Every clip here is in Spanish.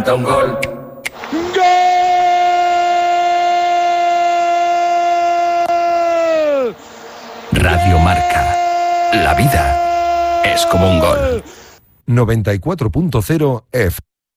Un gol. ¡Gol! Radio Marca. La vida es como un gol. 94.0 F.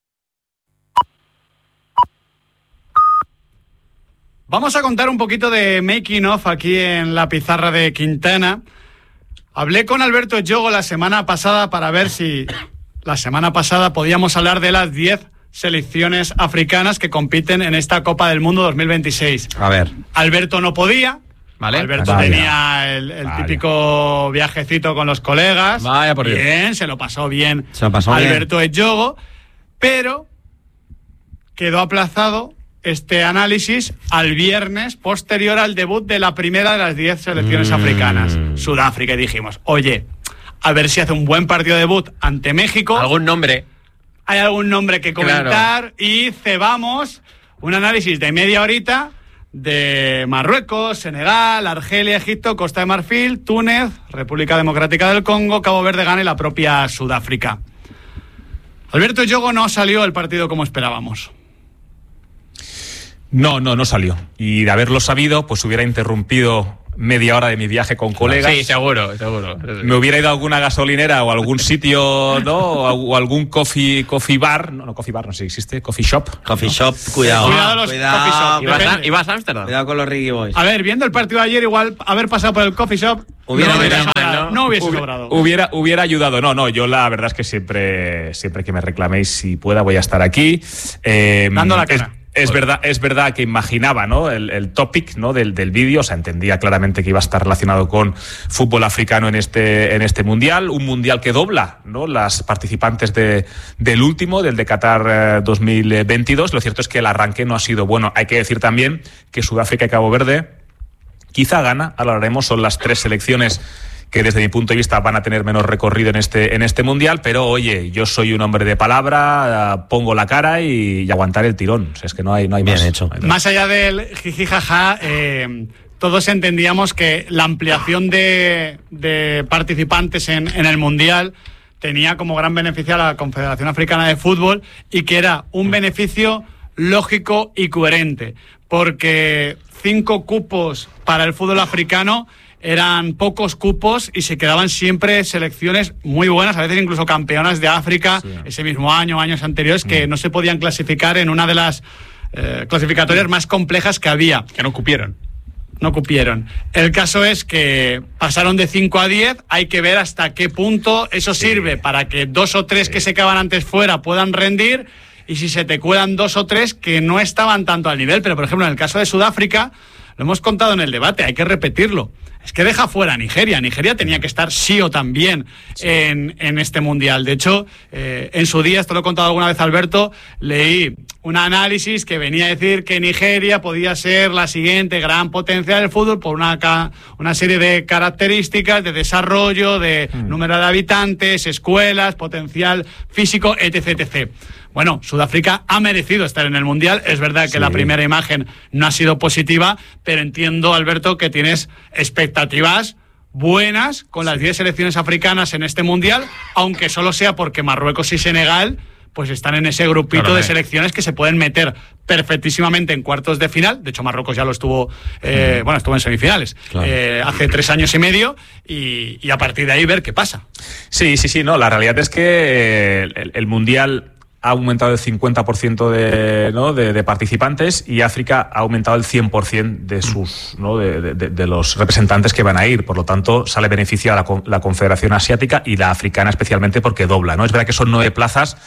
Vamos a contar un poquito de making of aquí en la pizarra de Quintana. Hablé con Alberto Ejogo la semana pasada para ver si la semana pasada podíamos hablar de las 10 selecciones africanas que compiten en esta Copa del Mundo 2026. A ver. Alberto no podía. ¿Vale? Alberto Vaya. tenía el típico viajecito con los colegas. Vaya por Dios. Bien, se lo pasó bien Se lo pasó Alberto Ejogo, pero quedó aplazado este análisis al viernes posterior al debut de la primera de las 10 selecciones africanas, Sudáfrica, y dijimos, oye, a ver si hace un buen partido de debut ante México. ¿Algún nombre? Hay algún nombre que comentar, y cebamos un análisis de media horita de Marruecos, Senegal, Argelia, Egipto, Costa de Marfil, Túnez, República Democrática del Congo, Cabo Verde, Ghana y la propia Sudáfrica. Alberto Ejogo no salió el partido como esperábamos. No salió. Y de haberlo sabido, pues hubiera interrumpido media hora de mi viaje con colegas. Sí, seguro. Me hubiera ido a alguna gasolinera o algún sitio, ¿no? O algún coffee bar. No, coffee bar no sé si existe. Coffee shop. Coffee shop, cuidado. Cuidado los coffee shop. ¿Ibas a Ámsterdam? Cuidado con los Riggy Boys. A ver, viendo el partido de ayer, igual haber pasado por el coffee shop no hubiese sobrado. Hubiera ayudado. No, yo la verdad es que siempre que me reclaméis, si pueda, voy a estar aquí. Dando la cara. Es verdad que imaginaba, ¿no?, el topic, ¿no?, del vídeo, o sea, entendía claramente que iba a estar relacionado con fútbol africano en este mundial, un mundial que dobla, ¿no?, las participantes del último, del de Qatar 2022. Lo cierto es que el arranque no ha sido bueno. Hay que decir también que Sudáfrica y Cabo Verde, quizá Ghana, hablaremos, son las 3 selecciones que desde mi punto de vista van a tener menos recorrido en este mundial, pero oye, yo soy un hombre de palabra, pongo la cara y aguantar el tirón. O sea, es que no hay Bien más. hecho. Más allá del jijijaja, todos entendíamos que la ampliación de participantes en el mundial tenía como gran beneficio a la Confederación Africana de Fútbol, y que era un beneficio lógico y coherente, porque 5 cupos para el fútbol africano eran pocos cupos y se quedaban siempre selecciones muy buenas, a veces incluso campeonas de África, sí, ese mismo año, años anteriores, que no se podían clasificar en una de las clasificatorias más complejas que había. Que no cupieron. No cupieron. El caso es que pasaron de 5 a 10, hay que ver hasta qué punto eso sirve para que 2 o 3 que se quedaban antes fuera puedan rendir, y si se te cuelan 2 o 3 que no estaban tanto al nivel. Pero, por ejemplo, en el caso de Sudáfrica, lo hemos contado en el debate, hay que repetirlo. Es que deja fuera a Nigeria. Nigeria tenía que estar sí o también en este mundial. De hecho, en su día, esto lo he contado alguna vez, Alberto, leí un análisis que venía a decir que Nigeria podía ser la siguiente gran potencia del fútbol por una serie de características de desarrollo, de número de habitantes, escuelas, potencial físico, etc. Bueno, Sudáfrica ha merecido estar en el Mundial. Es verdad que la primera imagen no ha sido positiva, pero entiendo, Alberto, que tienes expectativas buenas con las 10 selecciones africanas en este Mundial, aunque solo sea porque Marruecos y Senegal pues están en ese grupito de selecciones que se pueden meter perfectísimamente en cuartos de final. De hecho, Marruecos ya lo estuvo, estuvo en semifinales hace 3 años y medio, y a partir de ahí ver qué pasa. Sí, no, la realidad es que el Mundial ha aumentado el 50% de participantes, y África ha aumentado el 100% de sus de los representantes que van a ir. Por lo tanto, sale beneficio a la Confederación Asiática y la africana especialmente, porque dobla, ¿no? Es verdad que son 9 plazas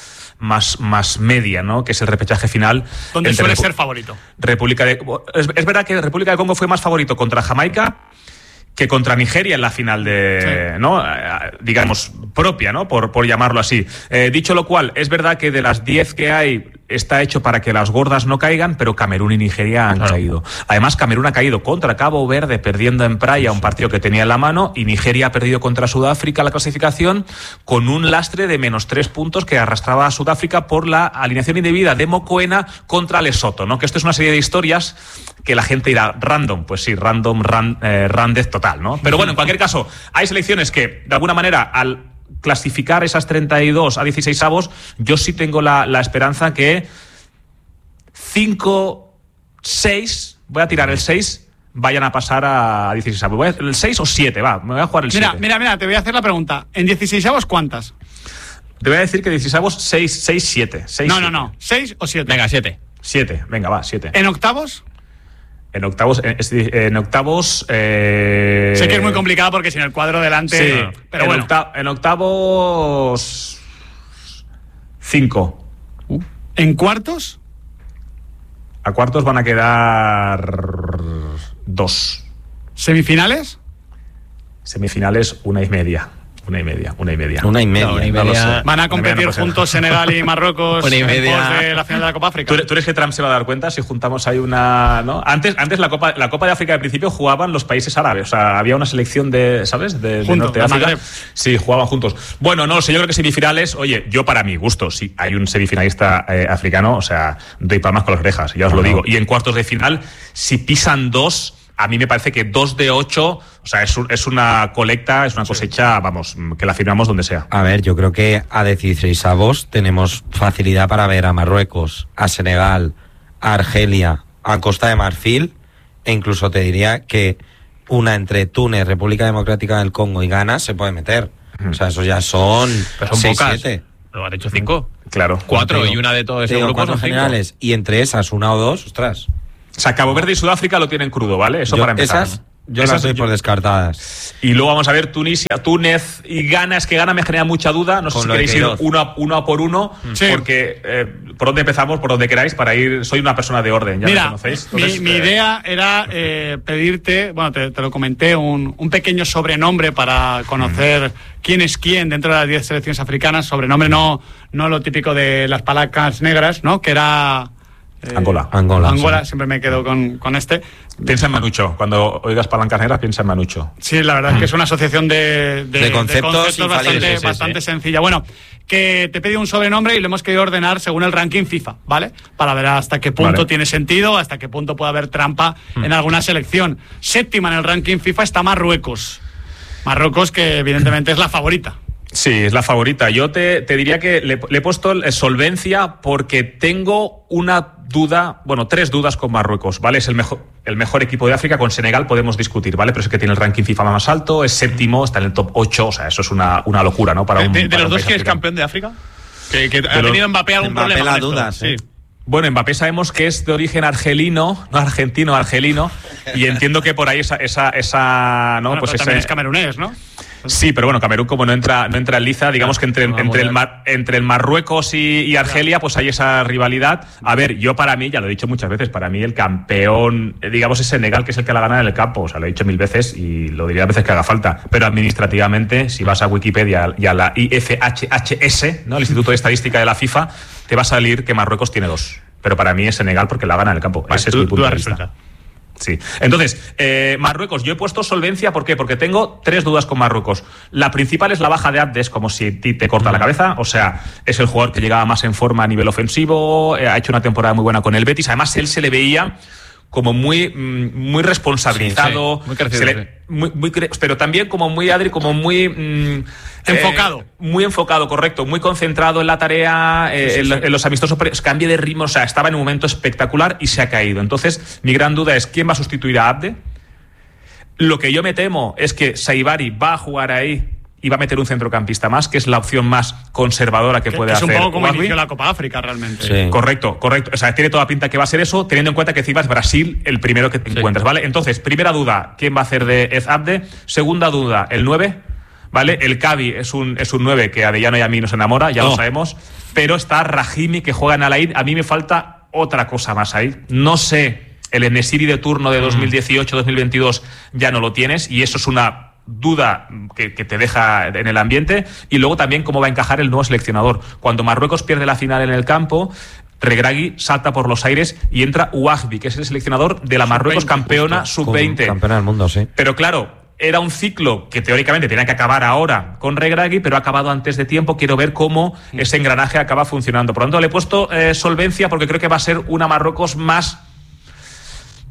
más media, ¿no?, que es el repechaje final. Donde suele ser favorito. Es verdad que República de Congo fue más favorito contra Jamaica que contra Nigeria en la final digamos, propia, ¿no?, por llamarlo así. Dicho lo cual, es verdad que de las 10 que hay, está hecho para que las gordas no caigan, pero Camerún y Nigeria han caído. Además, Camerún ha caído contra Cabo Verde, perdiendo en Praia un partido que tenía en la mano, y Nigeria ha perdido contra Sudáfrica la clasificación con un lastre de -3 puntos que arrastraba a Sudáfrica por la alineación indebida de Mokoena contra Lesoto, ¿no? Que esto es una serie de historias que la gente dirá random. Pues sí, random, randez total, ¿no? Pero bueno, en cualquier caso, hay selecciones que, de alguna manera, al clasificar esas 32 a 16avos, yo sí tengo la esperanza que 5, 6, voy a tirar el 6, vayan a pasar a 16avos. El 6 o 7, va, me voy a jugar el 7. Mira, te voy a hacer la pregunta. ¿En 16avos cuántas? Te voy a decir que 16avos 6, 7. No. ¿6 o 7? Venga, 7. 7, venga, va, 7. ¿En octavos? En octavos. Sé que es muy complicado porque sin el cuadro delante. Sí, pero en bueno. En octavos 5. ¿En cuartos? A cuartos van a quedar 2. ¿Semifinales? Semifinales 1,5. 1,5. 1,5. No lo sé. ¿Van a competir juntos Senegal y Marruecos en pos de la final de la Copa África? ¿Tú crees que Trump se va a dar cuenta si juntamos ahí una...? ¿no? Antes la Copa de África al principio jugaban los países árabes. O sea, había una selección de, ¿sabes? De Norte de África. Sí, jugaban juntos. Bueno, no lo sé, yo creo que semifinales... Oye, yo para mi gusto, si hay un semifinalista africano, o sea, doy palmas con las orejas, ya os lo digo. Y en cuartos de final, si pisan 2... A mí me parece que 2 de 8, o sea, es una colecta, es una cosecha, vamos, que la firmamos donde sea. A ver, yo creo que a 16avos tenemos facilidad para ver a Marruecos, a Senegal, a Argelia, a Costa de Marfil, e incluso te diría que una entre Túnez, República Democrática del Congo y Ghana se puede meter. O sea, esos ya son 6-7. Pero han hecho 5. Claro. 4 y una de todo ese grupo son 5. Generales, y entre esas, 1 o 2, ostras. O sea, Cabo Verde y Sudáfrica lo tienen crudo, ¿vale? Eso para empezar. Esas las doy por descartadas. Y luego vamos a ver Túnez y Ghana. Es que Ghana me genera mucha duda. No sé si queréis ir uno por uno, porque por dónde empezamos, por donde queráis, para ir. Soy una persona de orden, ya me conocéis. Entonces, mi idea era pedirte, bueno, te lo comenté, un pequeño sobrenombre para conocer quién es quién dentro de las 10 selecciones africanas. Sobrenombre no lo típico de las palacas negras, ¿no? Que era... Angola, siempre me quedo con este. Piensa en Manucho. Cuando oigas palancas negras, piensa en Manucho. Sí, la verdad es que es una asociación de conceptos bastante sencilla. Bueno, que te he pedido un sobrenombre y lo hemos querido ordenar según el ranking FIFA, ¿vale? Para ver hasta qué punto tiene sentido, hasta qué punto puede haber trampa en alguna selección. 7ª en el ranking FIFA está Marruecos. Marruecos, que evidentemente es la favorita. Sí, es la favorita. Yo te diría que le he puesto solvencia porque tengo una duda, bueno, 3 dudas con Marruecos, ¿vale? Es el mejor equipo de África. Con Senegal podemos discutir, ¿vale? Pero es que tiene el ranking FIFA más alto, es 7º, está en el top 8, o sea, eso es una locura, ¿no? Para de los dos que es campeón de África, que ha tenido Mbappé algún problema. La duda, sí. Bueno, Mbappé sabemos que es de origen argelino, y entiendo que por ahí esa ¿no? Bueno, pues también es camerunés, ¿no? Sí, pero bueno, Camerún como no entra en liza, digamos que entre el Marruecos y Argelia, pues hay esa rivalidad. A ver, yo para mí, ya lo he dicho muchas veces, para mí el campeón, digamos, es Senegal, que es el que la gana en el campo. O sea, lo he dicho 1000 veces y lo diría a veces que haga falta. Pero administrativamente, si vas a Wikipedia y a la IFHHS, ¿no? El Instituto de Estadística de la FIFA, te va a salir que Marruecos tiene 2. Pero para mí es Senegal porque la gana en el campo. Ese es mi punto de vista. Sí. Entonces, Marruecos, yo he puesto solvencia, ¿por qué? Porque tengo 3 dudas con Marruecos. La principal es la baja de Abdes, como si a ti te corta la cabeza. O sea, es el jugador que llegaba más en forma a nivel ofensivo, ha hecho una temporada muy buena con el Betis. Además, él se le veía como muy responsabilizado, muy crecido, pero también como muy Adri, como muy enfocado. Muy enfocado, correcto, muy concentrado en la tarea, en los amistosos, cambio de ritmo, o sea, estaba en un momento espectacular y se ha caído. Entonces, mi gran duda es ¿quién va a sustituir a Abde? Lo que yo me temo es que Saibari va a jugar ahí y va a meter un centrocampista más, que es la opción más conservadora que puede hacer. Es un poco como inició la Copa África, realmente. Sí. Correcto. O sea, tiene toda pinta que va a ser eso, teniendo en cuenta que encima es Brasil el primero que te encuentras, ¿vale? Entonces, primera duda, ¿quién va a hacer de Ez Abde? Segunda duda, el 9, ¿vale? El Cavi es un 9 que a Adellano y a mí nos enamora, ya lo sabemos, pero está Rahimi, que juega en Al-Ain. A mí me falta otra cosa más ahí. No sé, el Enesiri de turno de 2018-2022 ya no lo tienes, y eso es una duda que te deja en el ambiente. Y luego también cómo va a encajar el nuevo seleccionador. Cuando Marruecos pierde la final en el campo, Regragui salta por los aires y entra Ouahbi, que es el seleccionador de la Marruecos campeona sub-20. Campeona del mundo, sí. Pero claro, era un ciclo que teóricamente tenía que acabar ahora con Regragui, pero ha acabado antes de tiempo. Quiero ver cómo ese engranaje acaba funcionando. Por lo tanto, le he puesto solvencia porque creo que va a ser una Marruecos más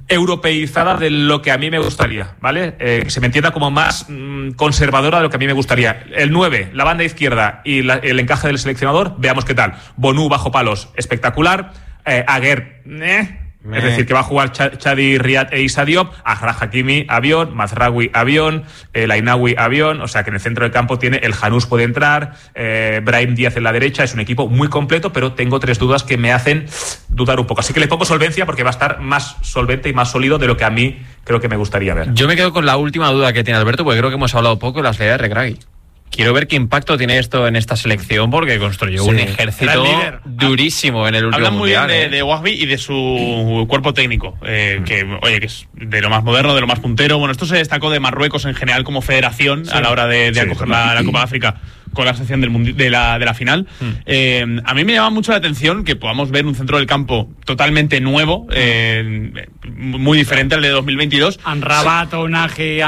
europeizada de lo que a mí me gustaría, ¿vale? Que se me entienda como más conservadora de lo que a mí me gustaría. El 9, la banda izquierda y el encaje del seleccionador, veamos qué tal. Bonú bajo palos, espectacular. Aguer, es decir, que va a jugar Chadi, Riyad e Issa Diop. Achraf Hakimi, avión. Mazraoui, avión. Lainaoui, avión. O sea que en el centro del campo tiene el Janús, puede entrar. Brahim Díaz en la derecha. Es un equipo muy completo, pero tengo 3 dudas que me hacen dudar un poco. Así que le pongo solvencia porque va a estar más solvente y más sólido de lo que a mí creo que me gustaría ver. Yo me quedo con la última duda que tiene Alberto, porque creo que hemos hablado poco de la salida de Regragui. Quiero ver qué impacto tiene esto en esta selección, porque construyó un ejército durísimo en el último Hablan muy mundial. bien de Wahbi y de su cuerpo técnico, que es de lo más moderno, de lo más puntero. Bueno, esto se destacó de Marruecos en general como federación a la hora de acoger la Copa de África con la sección de la final. A mí me llama mucho la atención que podamos ver un centro del campo totalmente nuevo, muy diferente al de 2022. Anrabat, Ounahi,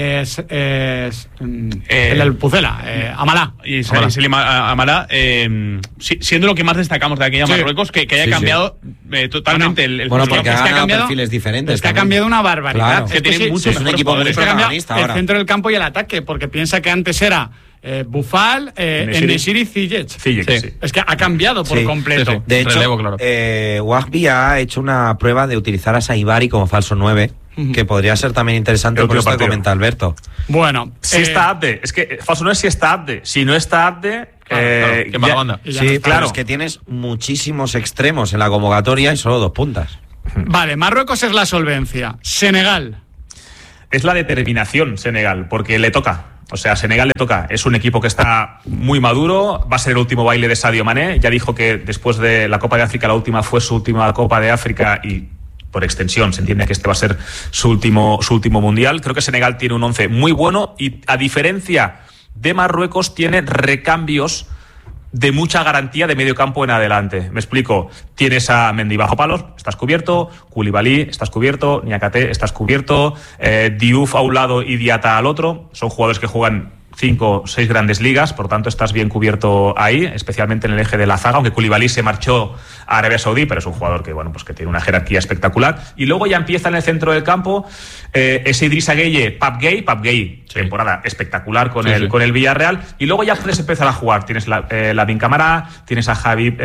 el Pucela, Amalá. Y Selim Amalá, siendo lo que más destacamos de aquella Marruecos, que haya cambiado totalmente el porque ha cambiado perfiles diferentes. Es que ha cambiado una barbaridad. Claro, que tiene muchos un equipo muy protagonista ahora. El centro del campo y el ataque, porque piensa que antes era Boufal, En-Nesyri y Ziyech. Sí. Es que ha cambiado por completo. Sí. De hecho, relevo, claro. Wahbi ha hecho una prueba de utilizar a Saibari como falso 9, que podría ser también interesante por esto que comenta Alberto. Bueno, si está Abde, es que falso no es si está Abde. Si no está Abde, qué mala banda. Sí, claro, es que tienes muchísimos extremos en la convocatoria y solo 2 puntas. Vale, Marruecos es la solvencia. Senegal. Es la determinación Senegal, porque le toca. O sea, a Senegal le toca. Es un equipo que está muy maduro. Va a ser el último baile de Sadio Mané. Ya dijo que después de la Copa de África, la última fue su última Copa de África y por extensión se entiende que este va a ser su último mundial. Creo que Senegal tiene un 11 muy bueno y, a diferencia de Marruecos, tiene recambios de mucha garantía de medio campo en adelante. Me explico. Tienes a Mendy bajo palos, estás cubierto. Koulibaly, estás cubierto. Niakate, estás cubierto. Diouf a un lado y Diatta al otro. Son jugadores que juegan 5 o 6 grandes ligas, por tanto estás bien cubierto ahí, especialmente en el eje de la zaga, aunque Koulibaly se marchó a Arabia Saudí, pero es un jugador que, bueno, pues que tiene una jerarquía espectacular. Y luego ya empieza en el centro del campo ese Idrissa Gueye, Pape Gueye, temporada espectacular con el Villarreal, y luego ya puedes empezar a jugar. Tienes Lamine Camara, tienes a Habib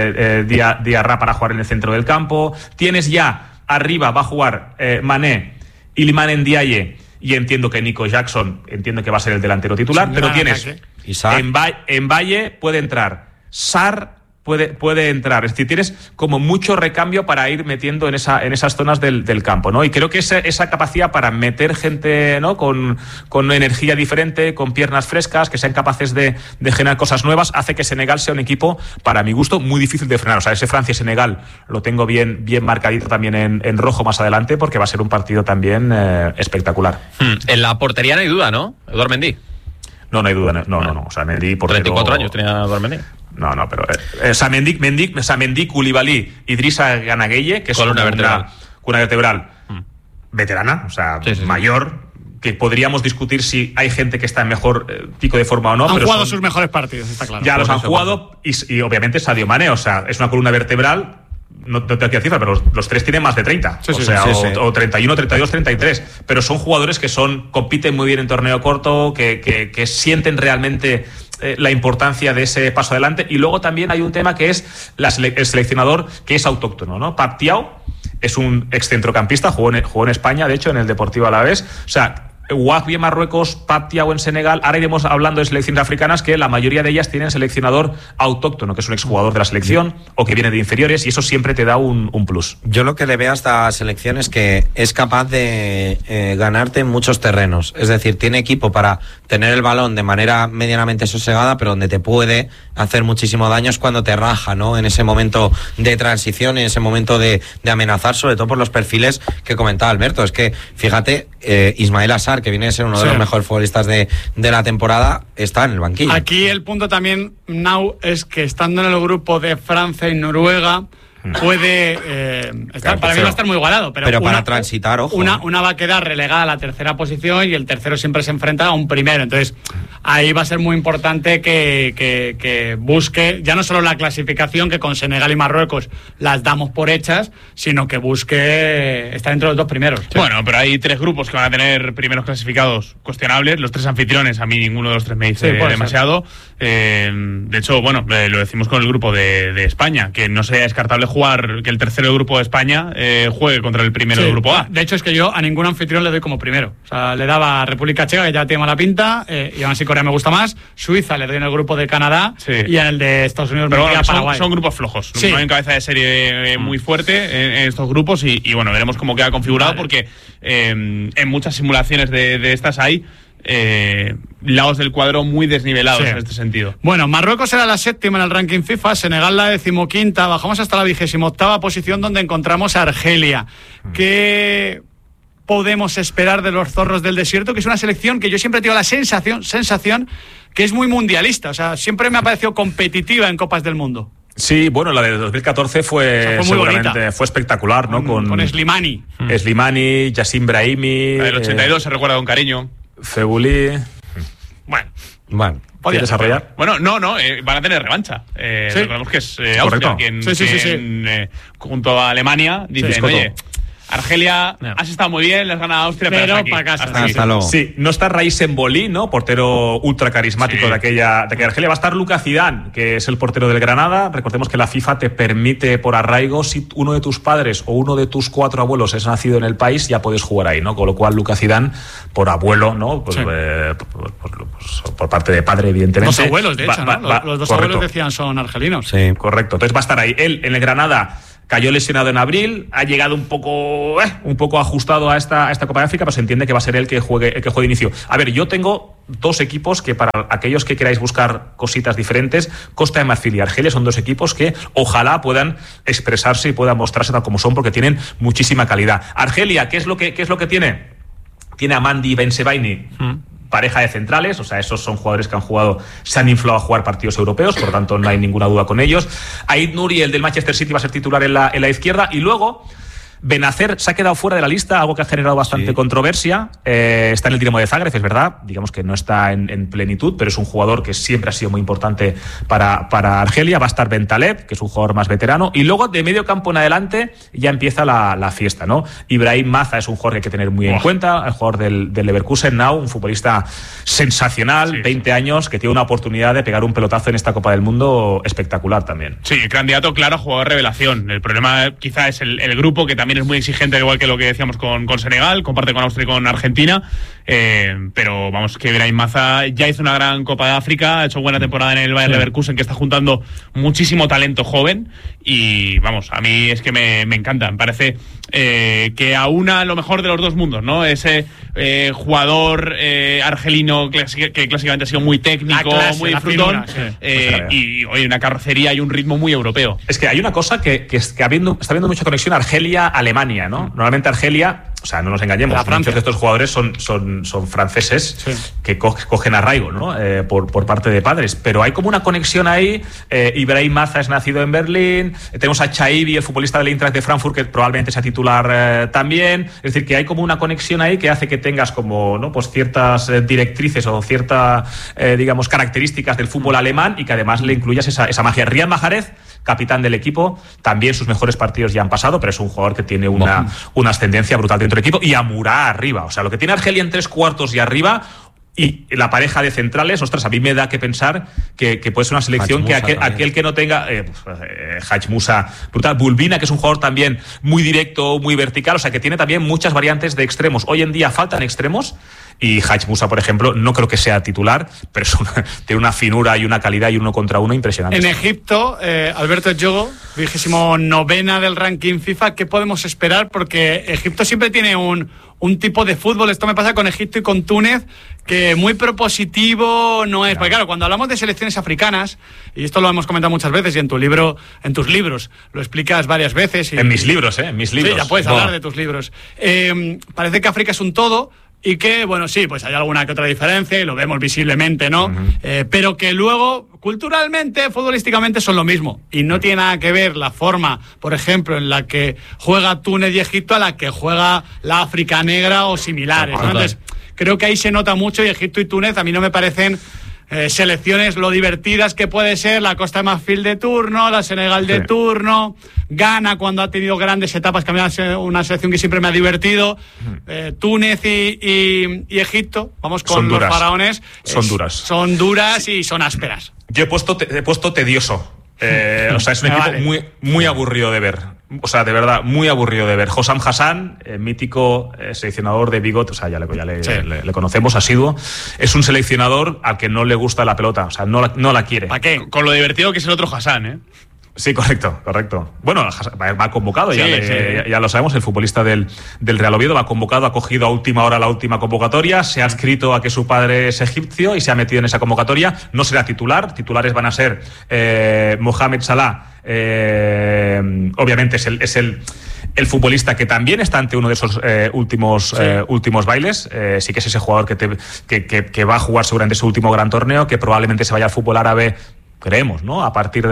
Diarra para jugar en el centro del campo, tienes ya arriba, va a jugar Mané, Iliman Ndiaye, y entiendo que Nico Jackson, entiendo que va a ser el delantero titular, pero tienes en Valle puede entrar, Sarr puede entrar, es decir, tienes como mucho recambio para ir metiendo en esas zonas del campo, ¿no? Y creo que esa capacidad para meter gente, ¿no?, con energía diferente, con piernas frescas, que sean capaces de generar cosas nuevas, hace que Senegal sea un equipo, para mi gusto, muy difícil de frenar. O sea, ese Francia-Senegal lo tengo bien marcadito también en rojo más adelante, porque va a ser un partido también espectacular. En la portería no hay duda, ¿no? Eduard Mendy. No hay duda, no. O sea, Mendy por 34 años tenía Eduard Mendy. No, pero Mendy, Koulibaly, Idrissa Gana Gueye, que es una vertebral veterana, o sea, mayor, que podríamos discutir si hay gente que está en mejor pico de forma o no. Han jugado sus mejores partidos, está claro. Ya los han jugado y obviamente Sadio Mané, o sea, es una columna vertebral. No te doy cifra, pero los 3 tienen más de 30. O 31, 32, 33. Pero son jugadores que compiten muy bien en torneo corto, que sienten realmente la importancia de ese paso adelante. Y luego también hay un tema que es el seleccionador, que es autóctono, ¿no? Pape Thiaw es un excentrocampista, jugó en España, de hecho, en el Deportivo Alavés. O sea, Wahbi en Marruecos, Pape Thiaw en Senegal. Ahora iremos hablando de selecciones africanas que la mayoría de ellas tienen seleccionador autóctono, que es un exjugador de la selección o que viene de inferiores, y eso siempre te da un plus. Yo lo que le veo a esta selección es que es capaz de ganarte en muchos terrenos. Es decir, tiene equipo para tener el balón de manera medianamente sosegada, pero donde te puede hacer muchísimo daño es cuando te raja, ¿no? En ese momento de transición, en ese momento de amenazar, sobre todo por los perfiles que comentaba Alberto. Es que, fíjate, Ismael Assar, que viene a ser uno de los mejores futbolistas de la temporada, está en el banquillo. Aquí el punto también, Nau, es que estando en el grupo de Francia y Noruega, puede estar, para mí va a estar muy igualado, pero para transitar, ojo. Una va a quedar relegada a la tercera posición y el tercero siempre se enfrenta a un primero. Entonces, ahí va a ser muy importante que busque ya no solo la clasificación, que con Senegal y Marruecos las damos por hechas, sino que busque estar entre los dos primeros. Sí. Bueno, pero hay 3 grupos que van a tener primeros clasificados cuestionables. Los 3 anfitriones, a mí ninguno de los 3 me dice demasiado. De hecho, bueno, lo decimos con el grupo de España, que no sería descartable jugar, que el tercero del grupo de España juegue contra el primero del grupo A. De hecho, es que yo a ningún anfitrión le doy como primero. O sea, le daba a República Checa, que ya tiene mala pinta, y aún así Corea me gusta más. Suiza le doy en el grupo de Canadá, y en el de Estados Unidos pero me bueno, Paraguay. Son grupos flojos. No hay un cabeza de serie muy fuerte en estos grupos y bueno, veremos cómo queda configurado, porque en muchas simulaciones de estas hay lados del cuadro muy desnivelados en este sentido. Bueno, Marruecos era la 7ª en el ranking FIFA, Senegal la 15ª, bajamos hasta la 28ª posición, donde encontramos a Argelia. ¿Qué podemos esperar de los zorros del desierto? Que es una selección que yo siempre tengo la sensación que es muy mundialista, o sea, siempre me ha parecido competitiva en Copas del Mundo. Sí, bueno, la de 2014 fue seguramente fue espectacular, ¿no? Con Slimani. Slimani, Yassin Brahimi. La del 82 se recuerda con cariño. Febulí. Bueno. ¿Podría desarrollar? Bueno, no, van a tener revancha. Recordemos que es Austria quien junto a Alemania dicen, oye, Argelia, has estado muy bien, les gana Austria, pero para casa. Hasta luego. Sí, no está Raïs Embolí, ¿no? Portero ultra carismático de aquella Argelia. Va a estar Lucas Zidane, que es el portero del Granada. Recordemos que la FIFA te permite por arraigo, si uno de tus padres o uno de tus 4 abuelos es nacido en el país, ya puedes jugar ahí, ¿no? Con lo cual Lucas Zidane, por abuelo, ¿no? Pues, por parte de padre, evidentemente. 2 abuelos, de hecho, ¿no? Los 2 abuelos decían son argelinos. Sí, correcto. Entonces va a estar ahí. Él en el Granada cayó lesionado en abril, ha llegado un poco ajustado a esta Copa de África, pero se entiende que va a ser él que juegue de inicio. A ver, yo tengo 2 equipos que, para aquellos que queráis buscar cositas diferentes, Costa de Marfil y Argelia son 2 equipos que ojalá puedan expresarse y puedan mostrarse tal como son, porque tienen muchísima calidad. Argelia, ¿qué es lo que tiene? Tiene a Mandi Bensebaini, pareja de centrales, o sea, esos son jugadores que se han inflado a jugar partidos europeos, por lo tanto no hay ninguna duda con ellos. Aid Nouri, el del Manchester City, va a ser titular en la izquierda, y luego Benacer se ha quedado fuera de la lista, algo que ha generado bastante controversia. Está en el Dinamo de Zagreb, es verdad, digamos que no está en plenitud, pero es un jugador que siempre ha sido muy importante para Argelia. Va a estar Bentaleb, que es un jugador más veterano, y luego de medio campo en adelante ya empieza la fiesta, ¿no? Ibrahim Maza es un jugador que hay que tener muy en cuenta, el jugador del Leverkusen, un futbolista sensacional, 20 años, que tiene una oportunidad de pegar un pelotazo en esta Copa del Mundo espectacular también. Sí, candidato claro a jugador revelación. El problema quizá es el grupo, que también es muy exigente, igual que lo que decíamos con Senegal, comparte con Austria y con Argentina, pero vamos, que Ibrahim Maza ya hizo una gran Copa de África, ha hecho buena temporada en el Bayer Leverkusen, que está juntando muchísimo talento joven, y vamos, a mí es que me encanta, me parece que aúna lo mejor de los 2 mundos, ¿no? Ese jugador argelino que clásicamente ha sido muy técnico, muy disfrutón, y oye, una carrocería y un ritmo muy europeo. Es que hay una cosa que está habiendo mucha conexión Argelia-Alemania, ¿no? Normalmente Argelia, o sea, no nos engañemos, muchos de estos jugadores son franceses que cogen arraigo, ¿no? Por parte de padres, pero hay como una conexión ahí. Ibrahim Maza es nacido en Berlín, tenemos a Chaibi, el futbolista del Eintracht de Frankfurt, que probablemente sea titular también. Es decir, que hay como una conexión ahí que hace que tengas como, ¿no? Pues ciertas directrices o ciertas, digamos, características del fútbol alemán, y que además le incluyas esa magia. Riyad Mahrez, capitán del equipo, también sus mejores partidos ya han pasado, pero es un jugador que tiene una ascendencia brutal dentro del equipo. Y a Murá arriba, o sea, lo que tiene Argelia en 3 cuartos y arriba, y la pareja de centrales, ostras, a mí me da que pensar que puede ser una selección que aquel que no tenga Haj Musa, brutal, Bulbina, que es un jugador también muy directo, muy vertical, o sea, que tiene también muchas variantes de extremos. Hoy en día faltan extremos, y Haj Musa, por ejemplo, no creo que sea titular, pero tiene una finura y una calidad y 1 contra 1 impresionante. En Egipto, Alberto Jogo, 29ª del ranking FIFA, ¿qué podemos esperar? Porque Egipto siempre tiene un tipo de fútbol, esto me pasa con Egipto y con Túnez, que muy propositivo no es. Porque claro, cuando hablamos de selecciones africanas, y esto lo hemos comentado muchas veces, y en tus libros lo explicas varias veces. En mis libros. Sí, ya puedes hablar de tus libros. Parece que África es un todo, y que, bueno, sí, pues hay alguna que otra diferencia y lo vemos visiblemente, ¿no? Pero que luego, culturalmente, futbolísticamente, son lo mismo. Y no tiene nada que ver la forma, por ejemplo, en la que juega Túnez y Egipto a la que juega la África Negra o similares, ¿no? Entonces, creo que ahí se nota mucho, y Egipto y Túnez a mí no me parecen selecciones lo divertidas que puede ser la Costa de Marfil de turno, la Senegal de turno, Ghana cuando ha tenido grandes etapas, que a mí es una selección que siempre me ha divertido, Túnez y Egipto, vamos con los faraones, son duras y son ásperas. Yo he puesto tedioso. O sea, es un equipo muy aburrido de ver. O sea, de verdad, muy aburrido de ver. Hossam Hassan, mítico seleccionador de Bigot, o sea, ya le conocemos, asiduo. Es un seleccionador al que no le gusta la pelota, o sea, no la quiere. ¿Para qué? Con lo divertido que es el otro Hassan, ¿eh? Sí, correcto. Bueno, va convocado, ya lo sabemos, el futbolista del Real Oviedo va convocado, ha cogido a última hora la última convocatoria, se ha adscrito a que su padre es egipcio y se ha metido en esa convocatoria. No será titular, titulares van a ser Mohamed Salah, obviamente es el futbolista que también está ante uno de esos últimos bailes. Sí que es ese jugador que va a jugar seguramente su último gran torneo, que probablemente se vaya al fútbol árabe, creemos, ¿no? A partir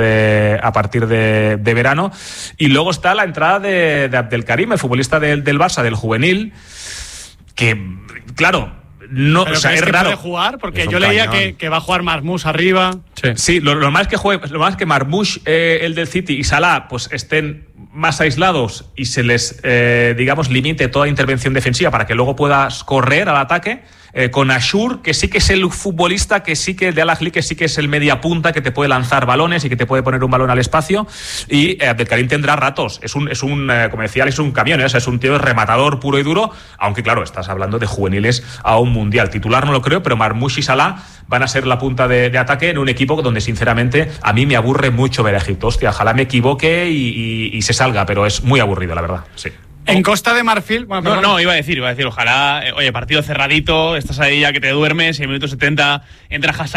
de verano. Y luego está la entrada de Abdelkarim, el futbolista del Barça, del juvenil, que, claro, no, pero o sea, es que raro. Puede jugar, porque yo leía que va a jugar Marmoush arriba. Sí, lo más que Marmoush, el del City, y Salah, pues estén más aislados y se les, digamos, limite toda intervención defensiva para que luego puedas correr al ataque. Con Ashur, que sí que es el futbolista, que sí que de Al-Ahly, que sí que es el media punta, que te puede lanzar balones y que te puede poner un balón al espacio. Y Abdelkarim tendrá ratos. Es un como decía, es un camión, o sea, es un tío rematador puro y duro, aunque claro, estás hablando de juveniles a un mundial. Titular no lo creo, pero Marmoush y Salah van a ser la punta de ataque en un equipo donde sinceramente a mí me aburre mucho ver a Egipto. Hostia, ojalá me equivoque y se salga, pero es muy aburrido, la verdad. Sí. En Costa de Marfil... Bueno, no, iba a decir, ojalá, oye, partido cerradito, estás ahí ya que te duermes y en el minuto 70 entra Hassan